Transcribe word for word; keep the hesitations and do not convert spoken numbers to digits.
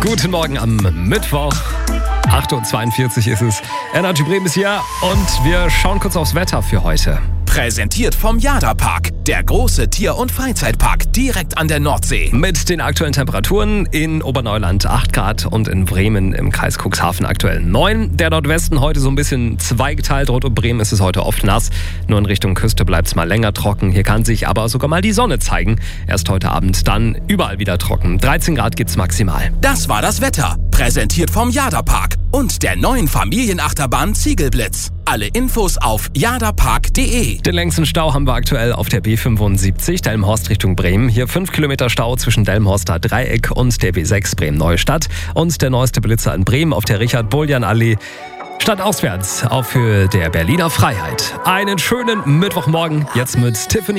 Guten Morgen am Mittwoch. acht Uhr zweiundvierzig ist es. Energy Bremen ist hier und wir schauen kurz aufs Wetter für heute. Präsentiert vom Jada-Park, der große Tier- und Freizeitpark direkt an der Nordsee. Mit den aktuellen Temperaturen in Oberneuland acht Grad und in Bremen im Kreis Cuxhaven aktuell neun. Der Nordwesten heute so ein bisschen zweigeteilt. Rund um Bremen ist es heute oft nass. Nur in Richtung Küste bleibt es mal länger trocken. Hier kann sich aber sogar mal die Sonne zeigen. Erst heute Abend dann überall wieder trocken. dreizehn Grad gibt's maximal. Das war das Wetter. Präsentiert vom Jada-Park und der neuen Familienachterbahn Ziegelblitz. Alle Infos auf jadapark punkt de. Den längsten Stau haben wir aktuell auf der B fünfundsiebzig, Delmenhorst Richtung Bremen. Hier fünf Kilometer Stau zwischen Delmenhorster Dreieck und der B sechs Bremen-Neustadt. Und der neueste Blitzer in Bremen auf der Richard-Boljan-Allee. Stadtauswärts auf Höhe der Berliner Freiheit. Einen schönen Mittwochmorgen, jetzt mit Tiffany.